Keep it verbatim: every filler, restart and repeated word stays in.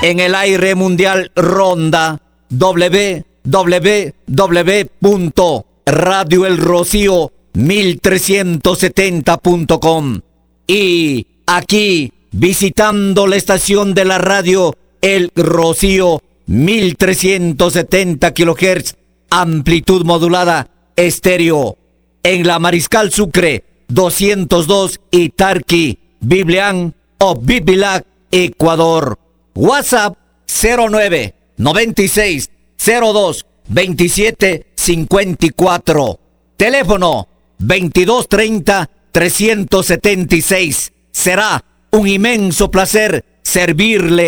En el aire mundial ronda doble u doble u doble u punto radio el rocío mil trescientos setenta punto com. Y aquí, visitando la estación de la radio El Rocío, mil trescientos setenta kilohertz, amplitud modulada, estéreo. En la Mariscal Sucre, doscientos dos y Tarqui, Biblián o Bibilac, Ecuador. WhatsApp cero nueve noventa y seis cero dos veintisiete cincuenta y cuatro. Teléfono veintidós treinta trescientos setenta y seis. Será un inmenso placer servirle